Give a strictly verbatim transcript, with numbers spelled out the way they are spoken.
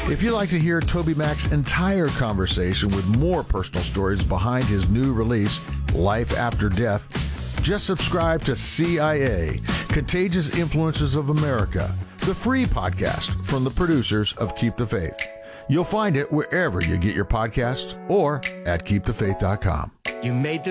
If you'd like to hear TobyMac's entire conversation with more personal stories behind his new release, Life After Death, just subscribe to C I A, Contagious Influences of America, the free podcast from the producers of Keep the Faith. You'll find it wherever you get your podcasts or at keep the faith dot com. You made the